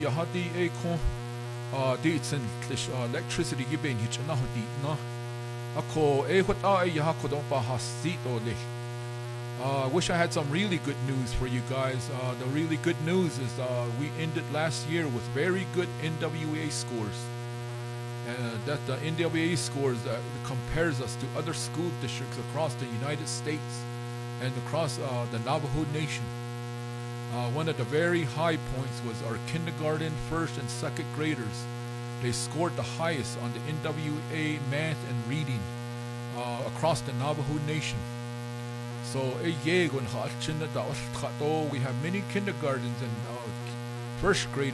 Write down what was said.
Yahadi Eko Deets and electricity gibin hitch and Nahudi na Ako Ehot Yahakodompa Hasito Lich. Wish I had some really good news for you guys. The really good news is we ended last year with very good NWA scores. That the NWA scores compares us to other school districts across the United States and across the Navajo Nation. One of the very high points was our kindergarten, first and second graders. They scored the highest on the NWA math and reading across the Navajo Nation. So we have many kindergartens and first graders